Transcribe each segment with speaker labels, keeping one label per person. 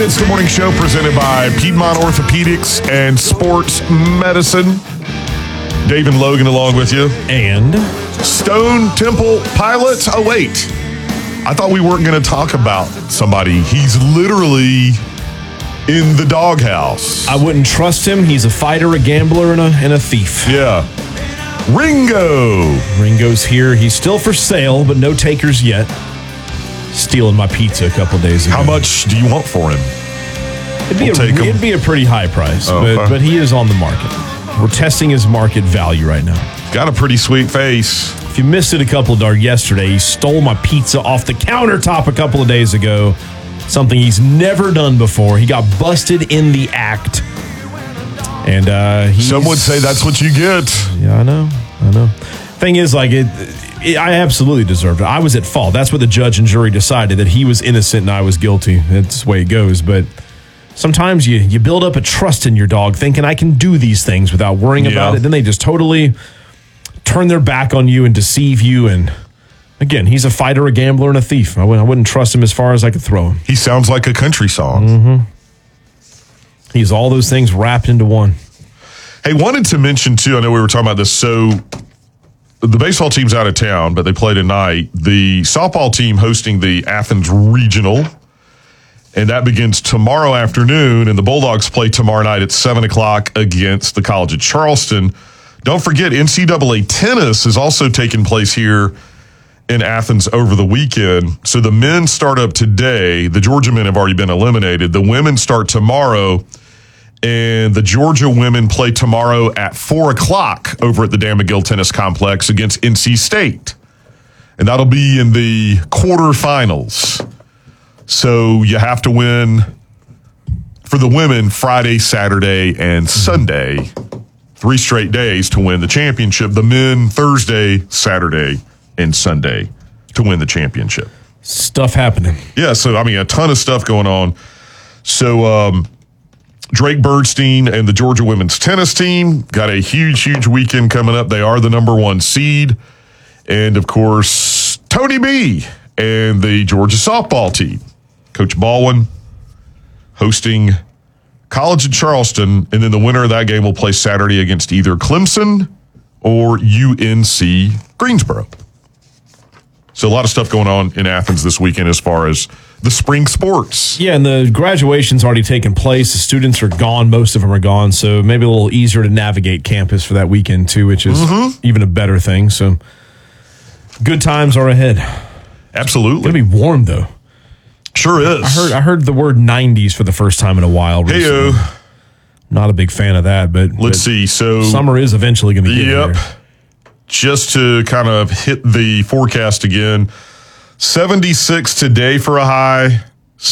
Speaker 1: right, it's the morning show presented by Piedmont Orthopedics and Sports Medicine. Dave and Logan along with you.
Speaker 2: And
Speaker 1: Stone Temple Pilots. Oh, wait. I thought we weren't going to talk about somebody. He's literally in the doghouse.
Speaker 2: I wouldn't trust him. He's a fighter, a gambler, and a thief.
Speaker 1: Yeah.
Speaker 2: Ringo's here. He's still for sale, but no takers yet. Stealing my pizza a couple days ago.
Speaker 1: How much do you want for him?
Speaker 2: It'd be a pretty high price, but he is on the market. We're testing his market value right now.
Speaker 1: Got a pretty sweet face.
Speaker 2: If you missed it yesterday, he stole my pizza off the countertop a couple of days ago. Something he's never done before. He got busted in the act. And
Speaker 1: some would say that's what you get.
Speaker 2: Yeah, I know. Thing is, I absolutely deserved it. I was at fault. That's what the judge and jury decided, that he was innocent and I was guilty. That's the way it goes. But sometimes you build up a trust in your dog thinking I can do these things without worrying about it. Then they just totally turn their back on you and deceive you. And again, he's a fighter, a gambler, and a thief. I wouldn't trust him as far as I could throw him.
Speaker 1: He sounds like a country song.
Speaker 2: Mm-hmm. He's all those things wrapped into one.
Speaker 1: Hey, wanted to mention, too, I know we were talking about this. So the baseball team's out of town, but they play tonight. The softball team hosting the Athens Regional, and that begins tomorrow afternoon, and the Bulldogs play tomorrow night at 7 o'clock against the College of Charleston. Don't forget, NCAA tennis is also taking place here in Athens over the weekend. So the men start up today. The Georgia men have already been eliminated. The women start tomorrow, and the Georgia women play tomorrow at 4 o'clock over at the Dan McGill Tennis Complex against NC State. And that'll be in the quarterfinals. So you have to win for the women Friday, Saturday, and Sunday. 3 straight days to win the championship. The men Thursday, Saturday, and Sunday to win the championship.
Speaker 2: Stuff happening.
Speaker 1: Yeah, so, a ton of stuff going on. So, Drake Birdstein and the Georgia women's tennis team got a huge weekend coming up. They are the number 1 seed. And, of course, Tony B and the Georgia softball team. Coach Baldwin hosting College of Charleston, and then the winner of that game will play Saturday against either Clemson or UNC Greensboro. So a lot of stuff going on in Athens this weekend as far as the spring sports.
Speaker 2: Yeah, and the graduation's already taken place. The students are gone. Most of them are gone, so maybe a little easier to navigate campus for that weekend, too, which is even a better thing. So good times are ahead.
Speaker 1: Absolutely.
Speaker 2: It's going to be warm, though.
Speaker 1: Sure is.
Speaker 2: I heard the word 90s for the first time in a while recently.
Speaker 1: Hey-o.
Speaker 2: Not a big fan of that, but
Speaker 1: let's see. So
Speaker 2: summer is eventually going to get here.
Speaker 1: Just to kind of hit the forecast again, 76 today for a high,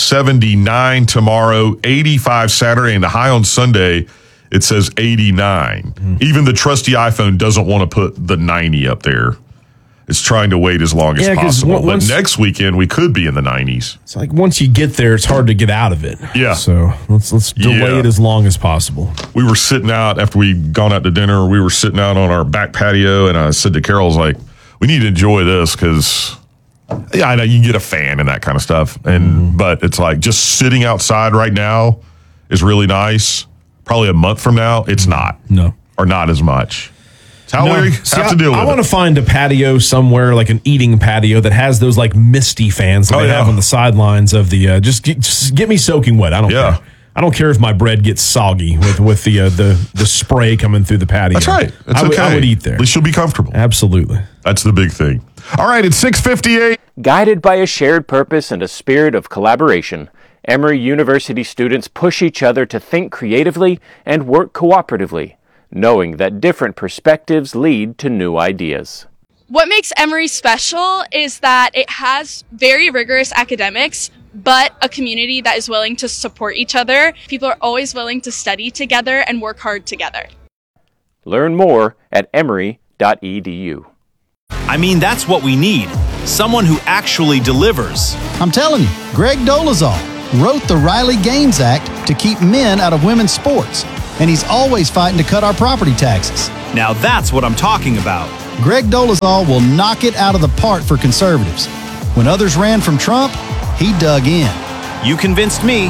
Speaker 1: 79 tomorrow, 85 Saturday, and the high on Sunday, it says 89. Even the trusty iPhone doesn't want to put the 90 up there. It's trying to wait as long as possible. But next weekend, we could be in the 90s.
Speaker 2: It's like once you get there, it's hard to get out of it.
Speaker 1: Yeah.
Speaker 2: So let's delay it as long as possible.
Speaker 1: We were sitting out after we'd gone out to dinner. We were sitting out on our back patio, and I said to Carol, I was like, we need to enjoy this because, I know you can get a fan and that kind of stuff. But it's like just sitting outside right now is really nice. Probably a month from now, it's not.
Speaker 2: No.
Speaker 1: Or not as much. How we have to deal with it.
Speaker 2: I want to find a patio somewhere, like an eating patio that has those misty fans that they have on the sidelines of the. Just get me soaking wet. I don't care. I don't care if my bread gets soggy with the spray coming through the patio.
Speaker 1: That's right. It's okay.
Speaker 2: I would eat there.
Speaker 1: At least you'll be comfortable.
Speaker 2: Absolutely.
Speaker 1: That's the big thing. All right, it's 6:58.
Speaker 3: Guided by a shared purpose and a spirit of collaboration, Emory University students push each other to think creatively and work cooperatively, knowing that different perspectives lead to new ideas.
Speaker 4: What makes Emory special is that it has very rigorous academics, but a community that is willing to support each other. People are always willing to study together and work hard together.
Speaker 3: Learn more at emory.edu.
Speaker 5: That's what we need. Someone who actually delivers.
Speaker 6: I'm telling you, Greg Dolezal wrote the Riley Gaines Act to keep men out of women's sports. And he's always fighting to cut our property taxes.
Speaker 5: Now that's what I'm talking about.
Speaker 6: Greg Dolezal will knock it out of the park for conservatives. When others ran from Trump, he dug in.
Speaker 5: You convinced me.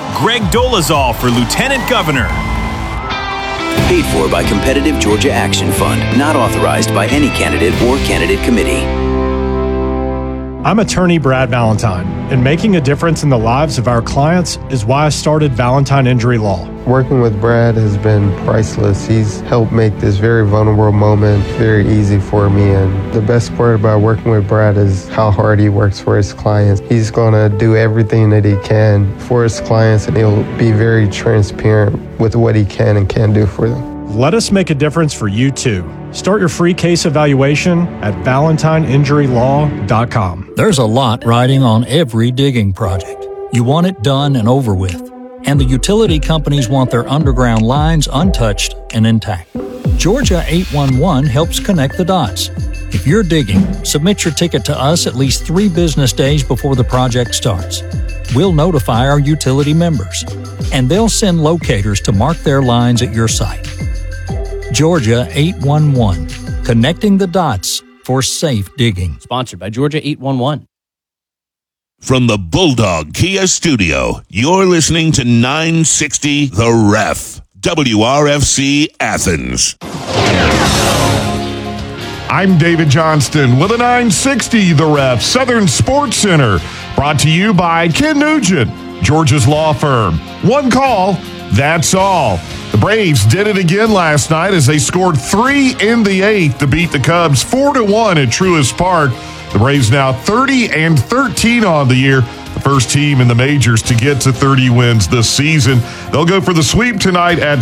Speaker 5: Greg Dolezal for Lieutenant Governor.
Speaker 7: Paid for by Competitive Georgia Action Fund. Not authorized by any candidate or candidate committee.
Speaker 8: I'm attorney Brad Valentine, and making a difference in the lives of our clients is why I started Valentine Injury Law.
Speaker 9: Working with Brad has been priceless. He's helped make this very vulnerable moment very easy for me, and the best part about working with Brad is how hard he works for his clients. He's going to do everything that he can for his clients, and he'll be very transparent with what he can and can't do for them.
Speaker 8: Let us make a difference for you too. Start your free case evaluation at ValentineInjuryLaw.com.
Speaker 10: There's a lot riding on every digging project. You want it done and over with. And the utility companies want their underground lines untouched and intact. Georgia 811 helps connect the dots. If you're digging, submit your ticket to us at least 3 business days before the project starts. We'll notify our utility members, and they'll send locators to mark their lines at your site. Georgia 811, connecting the dots for safe digging.
Speaker 11: Sponsored by Georgia 811.
Speaker 12: From the Bulldog Kia Studio, you're listening to 960 The Ref, WRFC Athens.
Speaker 1: I'm David Johnston with a 960 The Ref Southern Sports Center, brought to you by Ken Nugent, Georgia's law firm. One call, that's all. The Braves did it again last night as they scored 3 in the 8th to beat the Cubs 4-1 at Truist Park. The Braves now 30-13 on the year, the first team in the majors to get to 30 wins this season. They'll go for the sweep tonight at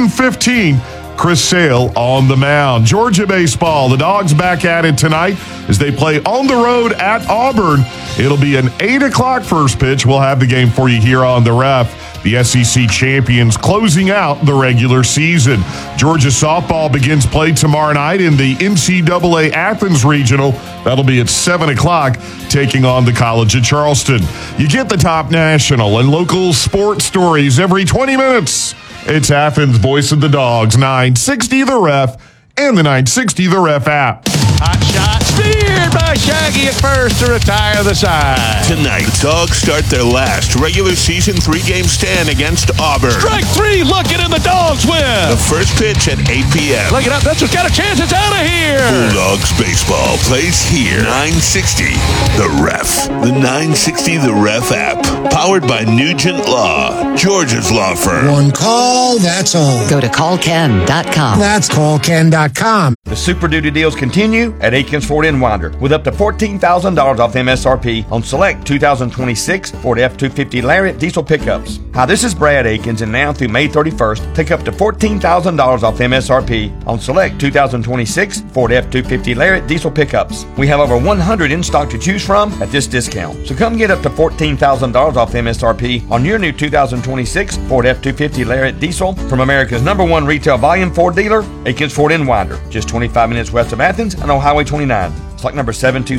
Speaker 1: 7:15. Chris Sale on the mound. Georgia baseball, the Dogs back at it tonight as they play on the road at Auburn. It'll be an 8 o'clock first pitch. We'll have the game for you here on the Ref. The SEC champions closing out the regular season. Georgia softball begins play tomorrow night in the NCAA Athens Regional. That'll be at 7 o'clock, taking on the College of Charleston. You get the top national and local sports stories every 20 minutes. It's Athens' Voice of the Dogs, 960 The Ref, and the 960 The Ref app.
Speaker 13: Hot shot, speared by Shaggy at first to retire the side.
Speaker 12: Tonight, the Dogs start their last regular season 3-game stand against Auburn.
Speaker 13: Strike 3, looking, and the Dogs win.
Speaker 12: The first pitch at 8 p.m.
Speaker 13: Look it up, that's what's got a chance, it's out of here.
Speaker 12: Bulldogs baseball plays here. 960 The Ref. The 960 The Ref app, powered by Nugent Law, Georgia's law firm.
Speaker 14: One call, that's all.
Speaker 15: Go to callken.com.
Speaker 14: That's callken.com.
Speaker 16: The Super Duty deals continue at Aikens Ford in Winder with up to $14,000 off MSRP on select 2026 Ford F-250 Lariat diesel pickups. Hi, this is Brad Aikens, and now through May 31st, take up to $14,000 off MSRP on select 2026 Ford F-250 Lariat diesel pickups. We have over 100 in stock to choose from at this discount. So come get up to $14,000 off MSRP on your new 2026 Ford F-250 Lariat diesel from America's #1 retail volume Ford dealer, Aikens Ford in Winder, just 25 minutes west of Athens and on Highway 29. Stock number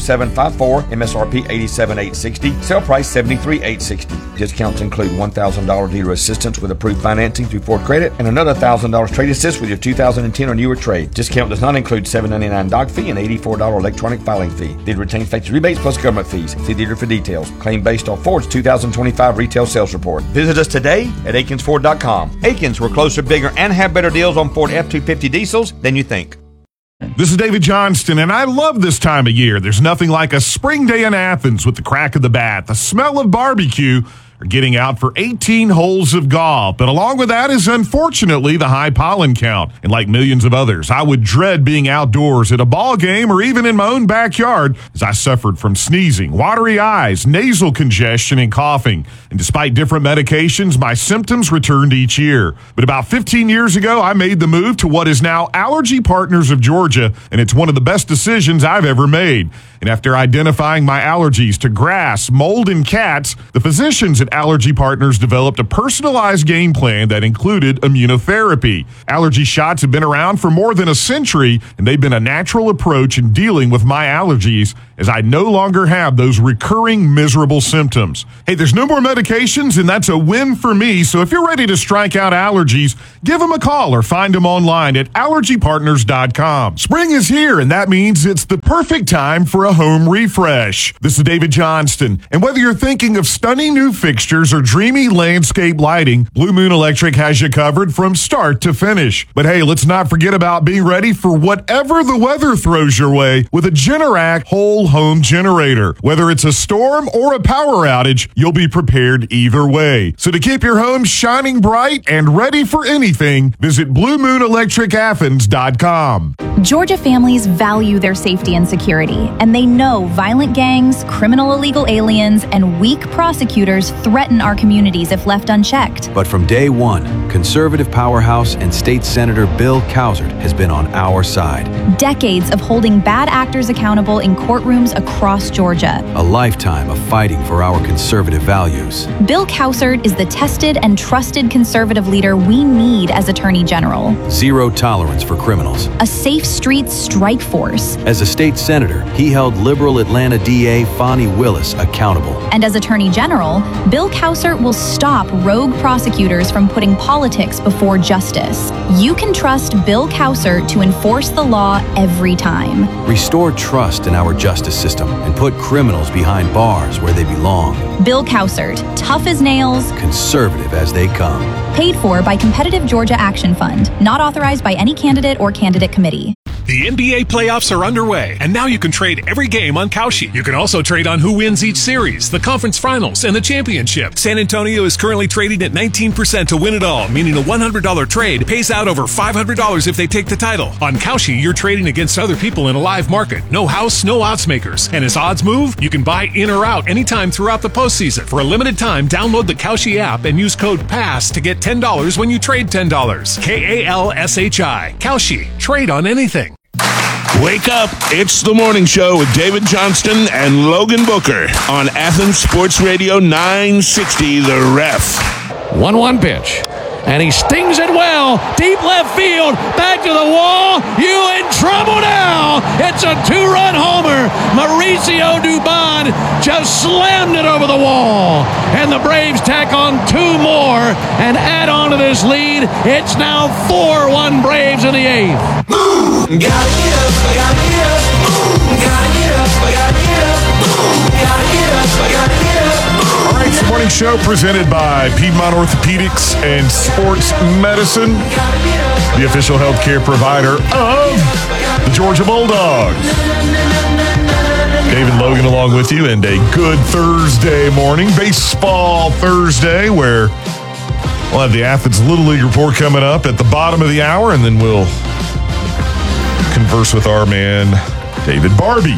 Speaker 16: 72754, MSRP $87,860, sale price $73,860. Discounts include $1,000 dealer assistance with approved financing through Ford Credit and another $1,000 trade assist with your 2010 or newer trade. Discount does not include $799 doc fee and $84 electronic filing fee. Dealer retains factory rebates plus government fees. See dealer for details. Claim based on Ford's 2025 retail sales report. Visit us today at AkinsFord.com. Akins, we're closer, bigger, and have better deals on Ford F-250 diesels than you think.
Speaker 1: This is David Johnston, and I love this time of year. There's nothing like a spring day in Athens with the crack of the bat, the smell of barbecue, or getting out for 18 holes of golf. But along with that is, unfortunately, the high pollen count. And like millions of others, I would dread being outdoors at a ball game or even in my own backyard as I suffered from sneezing, watery eyes, nasal congestion, and coughing. And despite different medications, my symptoms returned each year. But about 15 years ago, I made the move to what is now Allergy Partners of Georgia, and it's one of the best decisions I've ever made. And after identifying my allergies to grass, mold, and cats, the physicians at Allergy Partners developed a personalized game plan that included immunotherapy. Allergy shots have been around for more than a century, and they've been a natural approach in dealing with my allergies as I no longer have those recurring miserable symptoms. Hey, there's no more medications, and that's a win for me. So if you're ready to strike out allergies, give them a call or find them online at allergypartners.com. Spring is here, and that means it's the perfect time for a a home refresh. This is David Johnston. And whether you're thinking of stunning new fixtures or dreamy landscape lighting, Blue Moon Electric has you covered from start to finish. But hey, let's not forget about being ready for whatever the weather throws your way with a Generac whole home generator. Whether it's a storm or a power outage, you'll be prepared either way. So to keep your home shining bright and ready for anything, visit BlueMoonElectricAthens.com.
Speaker 17: Georgia families value their safety and security, and they know violent gangs, criminal illegal aliens, and weak prosecutors threaten our communities if left unchecked.
Speaker 18: But from day one, conservative powerhouse and state senator Bill Cowsert has been on our side.
Speaker 17: Decades of holding bad actors accountable in courtrooms across Georgia.
Speaker 18: A lifetime of fighting for our conservative values.
Speaker 17: Bill Cowsert is the tested and trusted conservative leader we need as Attorney General.
Speaker 18: Zero tolerance for criminals.
Speaker 17: A safe streets strike force.
Speaker 18: As a state senator, he held liberal Atlanta DA Fonnie Willis accountable.
Speaker 17: And as Attorney General, Bill Cowsert will stop rogue prosecutors from putting politics before justice. You can trust Bill Cowsert to enforce the law every time.
Speaker 18: Restore trust in our justice system and put criminals behind bars where they belong.
Speaker 17: Bill Cowsert, tough as nails,
Speaker 18: conservative as they come.
Speaker 17: Paid for by Competitive Georgia Action Fund. Not authorized by any candidate or candidate committee.
Speaker 19: The NBA playoffs are underway, and now you can trade every game on Kalshi. You can also trade on who wins each series, the conference finals, and the championship. San Antonio is currently trading at 19% to win it all, meaning a $100 trade pays out over $500 if they take the title. On Kalshi, you're trading against other people in a live market. No house, no odds makers. And as odds move, you can buy in or out anytime throughout the postseason. For a limited time, download the Kalshi app and use code PASS to get $10 when you trade $10. KALSHI. Kalshi. Trade on anything.
Speaker 12: Wake up. It's the morning show with David Johnston and Logan Booker on Athens Sports Radio 960, The Ref.
Speaker 13: 1-1 pitch. And he stings it well. Deep left field. Back to the wall. You in trouble now. It's a two-run homer. Mauricio Dubon just slammed it over the wall. And the Braves tack on two more and add on to this lead. It's now 4-1 Braves in the eighth.
Speaker 20: Gotta get up, I gotta get up. Gotta get up, I gotta get up. Gotta get up, I gotta get up.
Speaker 1: All right, it's the morning show presented by Piedmont Orthopedics and Sports Medicine, the official healthcare provider of the Georgia Bulldogs. David Logan along with you, and a good Thursday morning, Baseball Thursday, where we'll have the Athens Little League report coming up at the bottom of the hour, and then we'll converse with our man, David Barbie.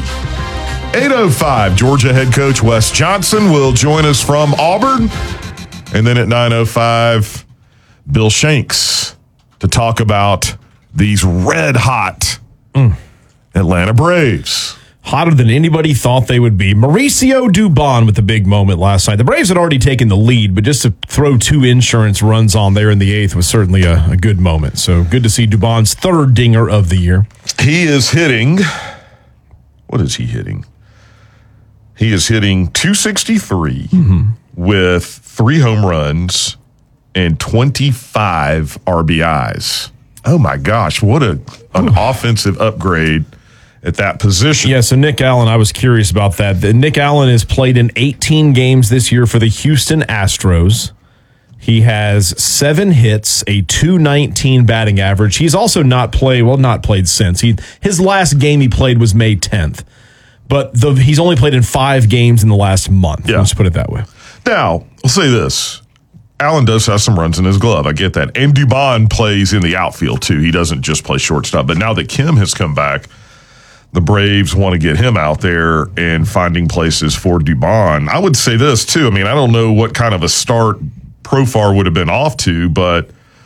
Speaker 1: 8:05, Georgia head coach Wes Johnson will join us from Auburn. And then at 9:05, Bill Shanks to talk about these red-hot Atlanta Braves.
Speaker 2: Hotter than anybody thought they would be. Mauricio Dubon with the big moment last night. The Braves had already taken the lead, but just to throw two insurance runs on there in the eighth was certainly a good moment. So good to see Dubon's third dinger of the year.
Speaker 1: He is hitting, what is he hitting? He is hitting .263 with 3 home runs and 25 RBIs. Oh my gosh, what an offensive upgrade at that position.
Speaker 2: Yeah, so Nick Allen, I was curious about that. Nick Allen has played in 18 games this year for the Houston Astros. He has 7 hits, a .219 batting average. He's also not played since. His last game he played was May 10th. But he's only played in 5 games in the last month. Yeah. Let's put it that way.
Speaker 1: Now, I'll say this. Allen does have some runs in his glove. I get that. And Dubon plays in the outfield, too. He doesn't just play shortstop. But now that Kim has come back, the Braves want to get him out there and finding places for Dubon. I would say this, too. I mean, I don't know what kind of a start Profar would have been off to, but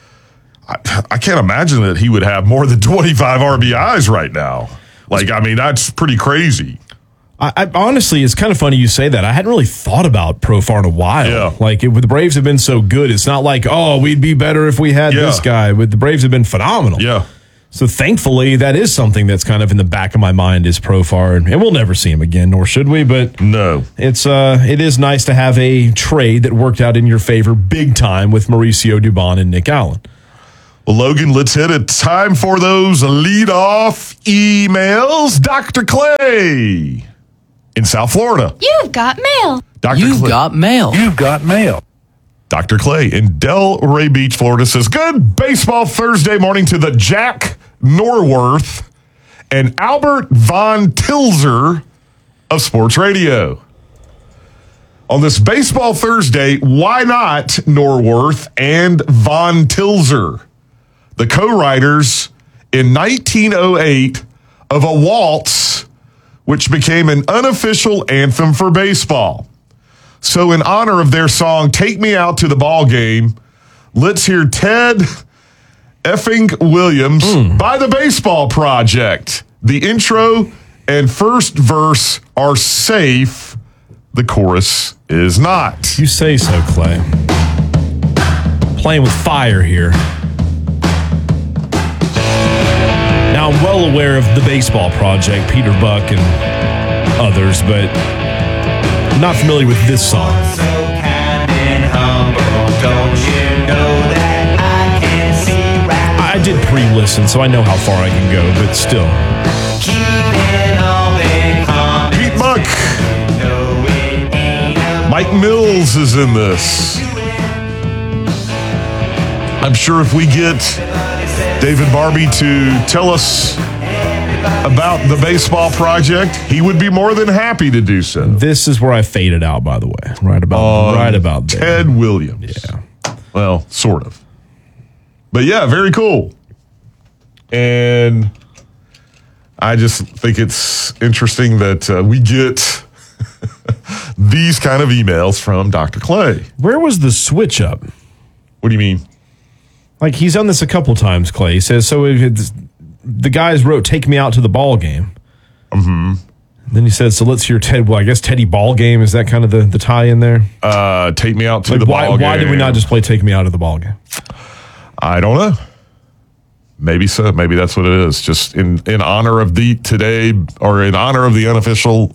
Speaker 1: I can't imagine that he would have more than 25 RBIs right now. Like, I mean, that's pretty crazy.
Speaker 2: I honestly, it's kind of funny you say that. I hadn't really thought about Profar in a while.
Speaker 1: Yeah.
Speaker 2: Like, the Braves have been so good. It's not like, oh, we'd be better if we had this guy. But the Braves have been phenomenal.
Speaker 1: Yeah.
Speaker 2: So thankfully, that is something that's kind of in the back of my mind is Profar, and we'll never see him again, nor should we. But
Speaker 1: no,
Speaker 2: it is nice to have a trade that worked out in your favor big time with Mauricio Dubon and Nick Allen.
Speaker 1: Well, Logan, let's hit it. Time for those leadoff emails. Dr. Clay. in South Florida.
Speaker 21: You've got mail.
Speaker 1: You've got
Speaker 21: mail.
Speaker 1: You've got mail. Dr. Clay in Delray Beach, Florida says, good baseball Thursday morning to the Jack Norworth and Albert Von Tilzer of Sports Radio. On this baseball Thursday, why not Norworth and Von Tilzer, the co-writers in 1908 of a waltz, which became an unofficial anthem for baseball. So in honor of their song, Take Me Out to the Ball Game, let's hear Ted effing Williams by the Baseball Project. The intro and first verse are safe. The chorus is not.
Speaker 2: You say so, Clay. Playing with fire here. Now, I'm well aware of the Baseball Project, Peter Buck and others, but I'm not familiar with this song. I did pre-listen, so I know how far I can go, but still.
Speaker 1: Pete Buck. Mike Mills is in this. I'm sure if we get David Barbie to tell us about the Baseball Project, he would be more than happy to do so.
Speaker 2: This is where I faded out, by the way. Right about there.
Speaker 1: Ted Williams.
Speaker 2: Yeah.
Speaker 1: Well, sort of. But yeah, very cool. And I just think it's interesting that we get these kind of emails from Dr. Clay.
Speaker 2: Where was the switch up?
Speaker 1: What do you mean?
Speaker 2: Like, he's done this a couple times, Clay. He says, so if the guys wrote, take me out to the ball game.
Speaker 1: Mm-hmm.
Speaker 2: Then he said, so let's hear Ted. Well, I guess Teddy Ball Game. Is that kind of the tie in there?
Speaker 1: Take me out to the ball game.
Speaker 2: Why did we not just play Take Me Out of the Ball Game?
Speaker 1: I don't know. Maybe so. Maybe that's what it is. Just in honor of the today, or in honor of the unofficial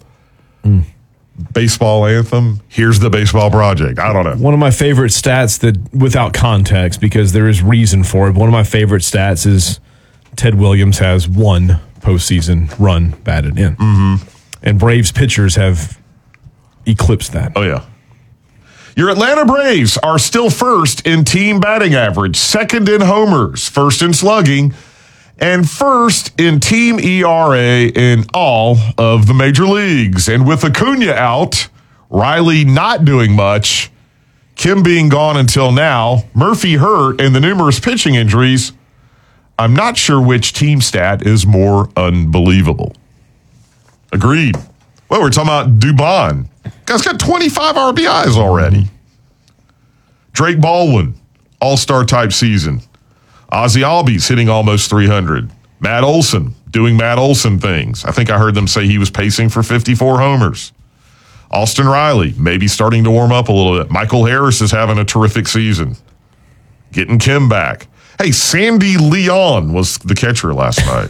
Speaker 1: baseball anthem, here's the Baseball Project. I don't know.
Speaker 2: One of my favorite stats that, without context, because there is reason for it, one of my favorite stats is Ted Williams has one postseason run batted in.
Speaker 1: Mm-hmm.
Speaker 2: And Braves pitchers have eclipsed that.
Speaker 1: Oh, yeah. Your Atlanta Braves are still first in team batting average, second in homers, first in slugging, and first in team ERA in all of the major leagues. And with Acuna out, Riley not doing much, Kim being gone until now, Murphy hurt, and the numerous pitching injuries, I'm not sure which team stat is more unbelievable. Agreed. Well, we're talking about Dubon. Guy's got 25 RBIs already. Drake Baldwin, all-star type season. Ozzie Albies hitting almost 300. Matt Olson doing Matt Olson things. I think I heard them say he was pacing for 54 homers. Austin Riley maybe starting to warm up a little bit. Michael Harris is having a terrific season. Getting Kim back. Hey, Sandy Leon was the catcher last night.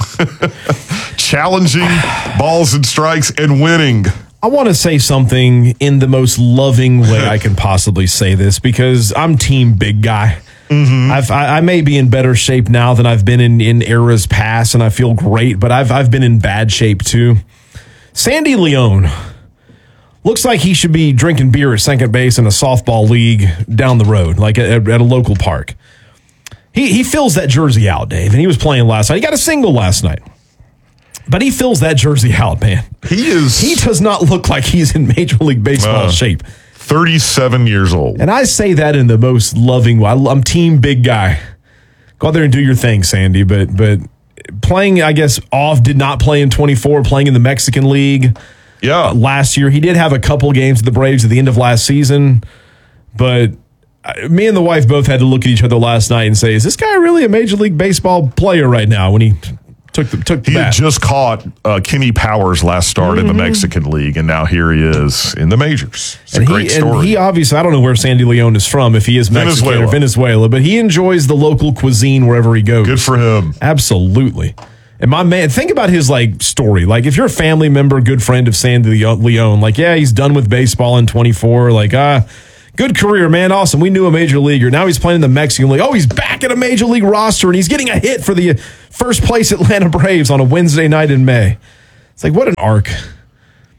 Speaker 1: Challenging balls and strikes and winning.
Speaker 2: I want to say something in the most loving way I can possibly say this, because I'm team big guy.
Speaker 1: Mm-hmm.
Speaker 2: I may be in better shape now than I've been in eras past, and I feel great, but I've been in bad shape too. Sandy Leon looks like he should be drinking beer at second base in a softball league down the road, like at a local park. He fills that jersey out, Dave, and he was playing last night. He got a single last night. But he fills that jersey out, man. He does not look like he's in Major League Baseball shape.
Speaker 1: 37 years old.
Speaker 2: And I say that in the most loving way. I'm team big guy. Go out there and do your thing, Sandy. But playing, I guess, off, did not play in 24, playing in the Mexican League last year. He did have a couple games with the Braves at the end of last season. But me and the wife both had to look at each other last night and say, is this guy really a Major League Baseball player right now when he took the
Speaker 1: He had
Speaker 2: bat?
Speaker 1: just caught Kenny Powers' last start in the Mexican League, and now here he is in the majors. It's a great story.
Speaker 2: And he obviously, I don't know where Sandy Leon is from, if he is Mexican or Venezuela, but he enjoys the local cuisine wherever he goes.
Speaker 1: Good for him.
Speaker 2: Absolutely. And my man, think about his story. Like, if you're a family member, good friend of Sandy Leon, he's done with baseball in 24, good career, man. Awesome. We knew a major leaguer. Now he's playing in the Mexican League. Oh, he's back at a major league roster, and he's getting a hit for the first place Atlanta Braves on a Wednesday night in May. It's like, what an arc.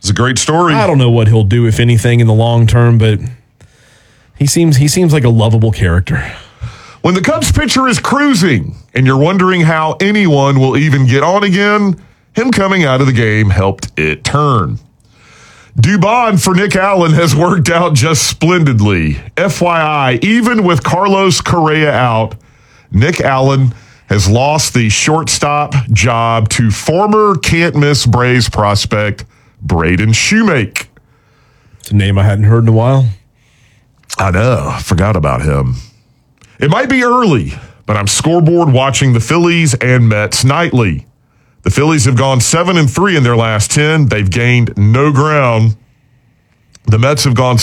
Speaker 1: It's a great story.
Speaker 2: I don't know what he'll do, if anything, in the long term, but he seems like a lovable character.
Speaker 1: When the Cubs pitcher is cruising and you're wondering how anyone will even get on again, him coming out of the game helped it turn. Dubon for Nick Allen has worked out just splendidly. FYI, even with Carlos Correa out, Nick Allen has lost the shortstop job to former can't-miss Braves prospect Braden Shoemake.
Speaker 2: It's a name I hadn't heard in a while.
Speaker 1: I know. I forgot about him. It might be early, but I'm scoreboard watching the Phillies and Mets nightly. The Phillies have gone 7-3 in their last 10. They've gained no ground. The Mets have gone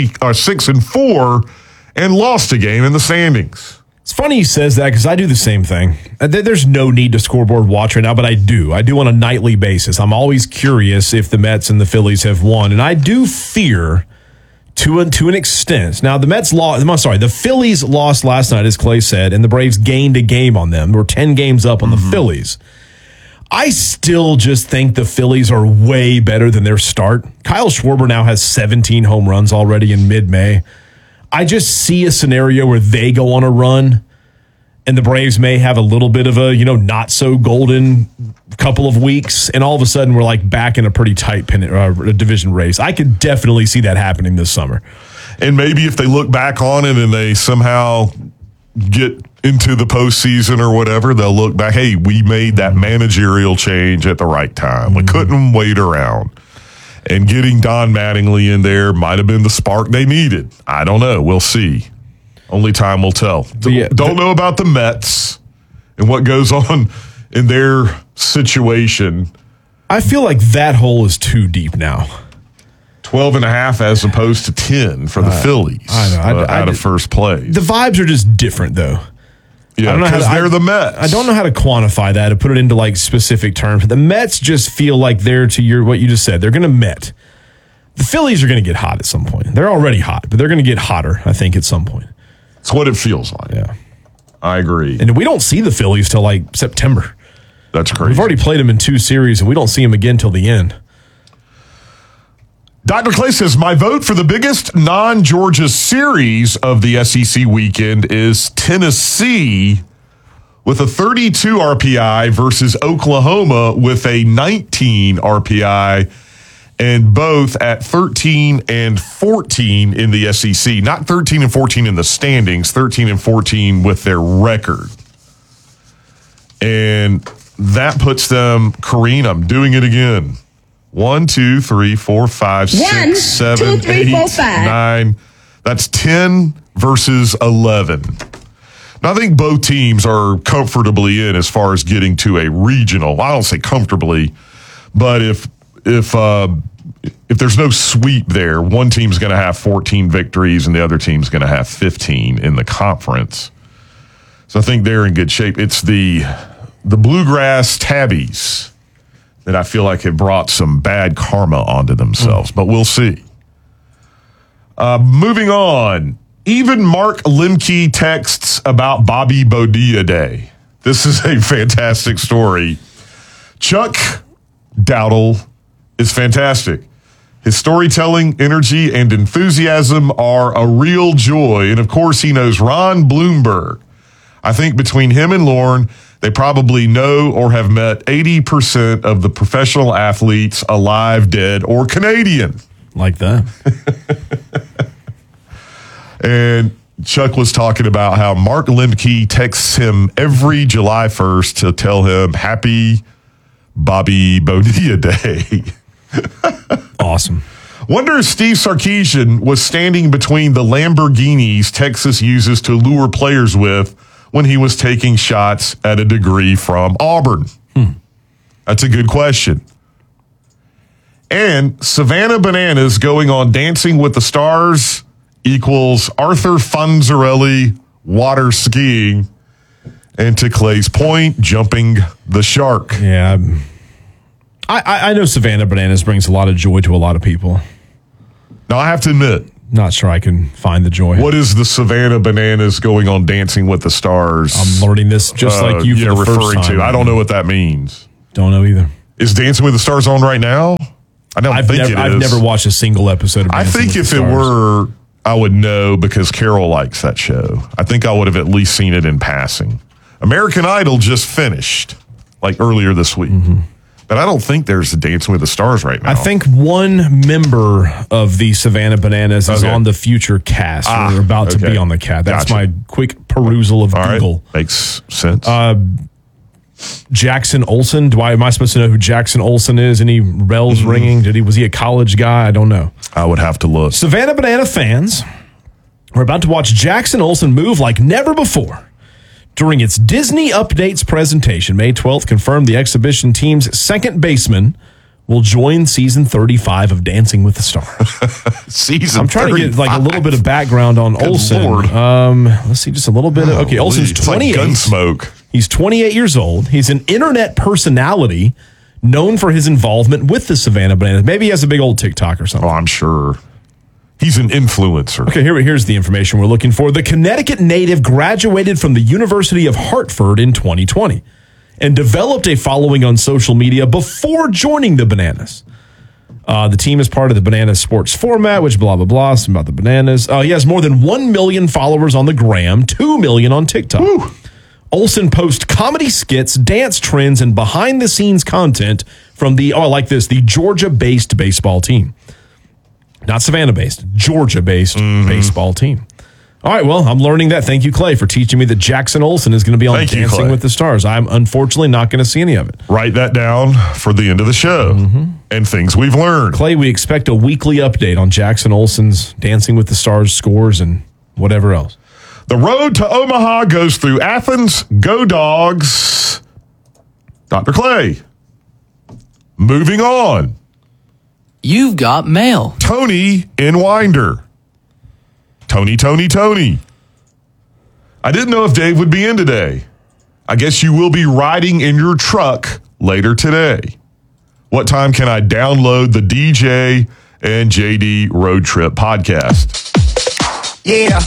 Speaker 1: 6-4 and lost a game in the standings.
Speaker 2: It's funny he says that because I do the same thing. There's no need to scoreboard watch right now, but I do. I do on a nightly basis. I'm always curious if the Mets and the Phillies have won, and I do fear to an extent. Now, the Phillies lost last night, as Clay said, and the Braves gained a game on them. We're 10 games up on the Phillies. I still just think the Phillies are way better than their start. Kyle Schwarber now has 17 home runs already in mid-May. I just see a scenario where they go on a run and the Braves may have a little bit of a, not so golden couple of weeks, and all of a sudden we're like back in a pretty tight division race. I could definitely see that happening this summer.
Speaker 1: And maybe if they look back on it and they somehow get into the postseason or whatever, they'll look back, hey, we made that managerial change at the right time. We couldn't wait around. And getting Don Mattingly in there might have been the spark they needed. I don't know. We'll see. Only time will tell. Don't know about the Mets and what goes on in their situation.
Speaker 2: I feel like that hole is too deep now.
Speaker 1: 12.5 as opposed to 10 for the Phillies.
Speaker 2: I know.
Speaker 1: Out of first place.
Speaker 2: The vibes are just different, though.
Speaker 1: Yeah, because they're the Mets.
Speaker 2: I don't know how to quantify that and put it into like specific terms. The Mets just feel like they're what you just said. They're going to Met. The Phillies are going to get hot at some point. They're already hot, but they're going to get hotter, I think, at some point.
Speaker 1: It's what it feels like.
Speaker 2: Yeah.
Speaker 1: I agree.
Speaker 2: And we don't see the Phillies till like September.
Speaker 1: That's crazy.
Speaker 2: We've already played them in 2 series, and we don't see them again till the end.
Speaker 1: Dr. Clay says, my vote for the biggest non-Georgia series of the SEC weekend is Tennessee with a 32 RPI versus Oklahoma with a 19 RPI, and both at 13 and 14 in the SEC. Not 13 and 14 in the standings, 13 and 14 with their record. And that puts them, Corrine, I'm doing it again. 1, 2, 3, 4, 5, 6, 7, 8, 9. That's 10 versus 11. Now, I think both teams are comfortably in as far as getting to a regional. I don't say comfortably, but if there's no sweep there, one team's going to have 14 victories and the other team's going to have 15 in the conference. So I think they're in good shape. It's the Bluegrass Tabbies that I feel like have brought some bad karma onto themselves, but we'll see. Moving on. Even Mark Lemke texts about Bobby Bonilla Day. This is a fantastic story. Chuck Dowdle is fantastic. His storytelling, energy, and enthusiasm are a real joy. And of course, he knows Ron Bloomberg. I think between him and Lauren, they probably know or have met 80% of the professional athletes alive, dead, or Canadian.
Speaker 2: Like that.
Speaker 1: And Chuck was talking about how Mark Lemke texts him every July 1st to tell him Happy Bobby Bonilla Day.
Speaker 2: Awesome.
Speaker 1: Wonder if Steve Sarkisian was standing between the Lamborghinis Texas uses to lure players with when he was taking shots at a degree from Auburn. That's a good question. And Savannah Bananas going on Dancing with the Stars equals Arthur Fonzarelli water skiing, and to Clay's point, jumping the shark.
Speaker 2: Yeah. I know Savannah Bananas brings a lot of joy to a lot of people.
Speaker 1: Now, I have to admit,
Speaker 2: not sure I can find the joy.
Speaker 1: What is the Savannah Bananas going on Dancing with the Stars?
Speaker 2: I'm learning this just like you for the first time.
Speaker 1: I don't know what that means.
Speaker 2: Don't know either.
Speaker 1: Is Dancing with the Stars on right now? I've
Speaker 2: never watched a single episode of
Speaker 1: I
Speaker 2: Dancing
Speaker 1: think
Speaker 2: with
Speaker 1: if
Speaker 2: the
Speaker 1: it
Speaker 2: Stars.
Speaker 1: were, I would know because Carol likes that show. I think I would have at least seen it in passing. American Idol just finished, like earlier this week. But I don't think there's a Dancing with the Stars right now.
Speaker 2: I think one member of the Savannah Bananas is on the future cast or about to be on the cast. That's my quick perusal of Google.
Speaker 1: Makes sense.
Speaker 2: Jackson Olsen. Am I supposed to know who Jackson Olsen is? Any bells ringing? Was he a college guy? I don't know.
Speaker 1: I would have to look.
Speaker 2: Savannah Banana fans are about to watch Jackson Olsen move like never before. During its Disney Updates presentation, May 12th confirmed the exhibition team's second baseman will join season 35 of Dancing with the Stars.
Speaker 1: Season 35?
Speaker 2: I'm trying to get like a little bit of background on Olsen.
Speaker 1: Lord.
Speaker 2: Let's see, just a little bit. Okay, Olsen's 28.
Speaker 1: Like Gunsmoke.
Speaker 2: He's 28 years old. He's an internet personality known for his involvement with the Savannah Bananas. Maybe he has a big old TikTok or something.
Speaker 1: Oh, I'm sure. He's an influencer.
Speaker 2: Okay, here's the information we're looking for. The Connecticut native graduated from the University of Hartford in 2020 and developed a following on social media before joining the Bananas. The team is part of the Bananas sports format, which blah, blah, blah, some about the Bananas. He has more than 1 million followers on the gram, 2 million on TikTok. Woo. Olsen posts comedy skits, dance trends, and behind-the-scenes content from the Georgia-based baseball team. Not Savannah-based, Georgia-based baseball team. All right, well, I'm learning that. Thank you, Clay, for teaching me that Jackson Olsen is going to be on Dancing with the Stars. I'm unfortunately not going to see any of it.
Speaker 1: Write that down for the end of the show and things we've learned.
Speaker 2: Clay, we expect a weekly update on Jackson Olsen's Dancing with the Stars scores and whatever else.
Speaker 1: The road to Omaha goes through Athens. Go Dogs. Dr. Clay. Moving on.
Speaker 11: You've got mail.
Speaker 1: Tony in Winder. Tony. I didn't know if Dave would be in today. I guess you will be riding in your truck later today. What time can I download the DJ and JD Road Trip podcast?
Speaker 14: Yeah.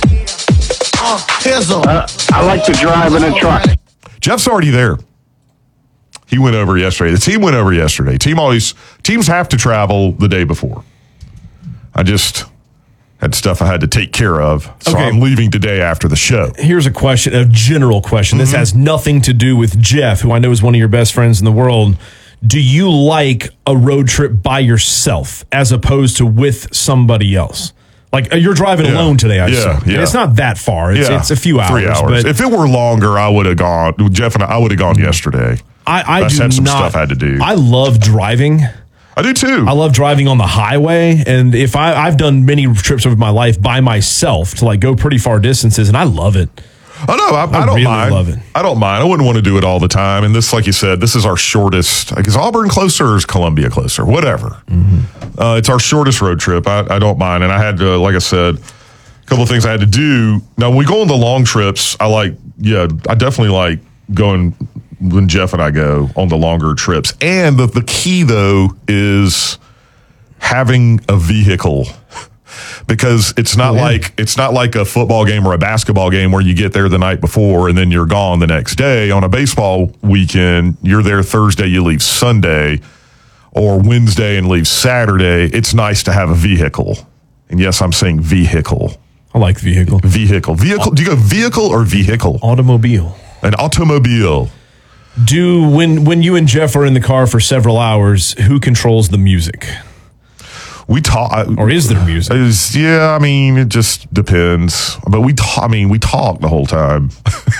Speaker 21: I like to drive in a truck.
Speaker 1: Jeff's already there. He went over yesterday. The team went over yesterday. Teams have to travel the day before. I just had stuff I had to take care of. So I'm leaving today after the show.
Speaker 2: Here's a question, a general question. This has nothing to do with Jeff, who I know is one of your best friends in the world. Do you like a road trip by yourself as opposed to with somebody else? Like you're driving alone today, I assume. Yeah. It's not that far. It's a few hours.
Speaker 1: 3 hours. But if it were longer, I would have gone. Jeff and I would have gone yesterday.
Speaker 2: I
Speaker 1: just had some stuff I had to do.
Speaker 2: I love driving.
Speaker 1: I do too.
Speaker 2: I love driving on the highway, and if I've done many trips over my life by myself to like go pretty far distances, and I love it.
Speaker 1: Oh no, I don't
Speaker 2: really
Speaker 1: mind.
Speaker 2: Love it.
Speaker 1: I don't mind. I wouldn't want to do it all the time. And this, like you said, this is our shortest. Like, is Auburn closer or is Columbia closer? Whatever. It's our shortest road trip. I don't mind. And I had to, like I said, a couple of things I had to do. Now, when we go on the long trips, I definitely like going when Jeff and I go on the longer trips. And the key, though, is having a vehicle. Because it's not like a football game or a basketball game where you get there the night before and then you're gone the next day. On a baseball weekend, you're there Thursday, you leave Sunday, or Wednesday and leave Saturday. It's nice to have a vehicle. And yes, I'm saying vehicle.
Speaker 2: I like vehicle.
Speaker 1: Vehicle. Do you go vehicle or vehicle?
Speaker 2: Automobile.
Speaker 1: An automobile.
Speaker 2: When you and Jeff are in the car for several hours, who controls the music?
Speaker 1: We talk,
Speaker 2: or is there music?
Speaker 1: Yeah, I mean, it just depends. But we talk the whole time.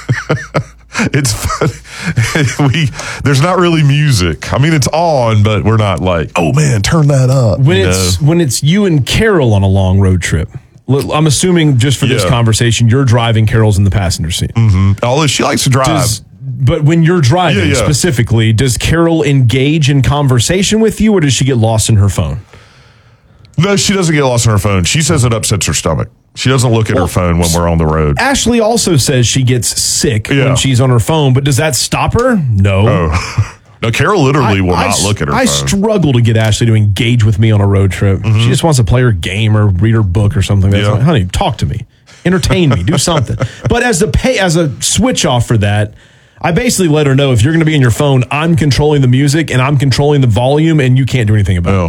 Speaker 1: It's funny. There's not really music. I mean, it's on, but we're not like, oh man, turn that up.
Speaker 2: When it's you and Carol on a long road trip. I'm assuming just for this conversation, you're driving, Carol's in the passenger seat.
Speaker 1: Although she likes to drive.
Speaker 2: But when you're driving specifically, does Carol engage in conversation with you, or does she get lost in her phone?
Speaker 1: No, she doesn't get lost in her phone. She says it upsets her stomach. She doesn't look at her phone when we're on the road.
Speaker 2: Ashley also says she gets sick when she's on her phone, but does that stop her? No.
Speaker 1: Oh. No, Carol literally will not look at her phone.
Speaker 2: I struggle to get Ashley to engage with me on a road trip. She just wants to play her game or read her book or something. That's like, honey, talk to me. Entertain me. Do something. But as a switch off for that, I basically let her know if you're going to be in your phone, I'm controlling the music and I'm controlling the volume and you can't do anything about it.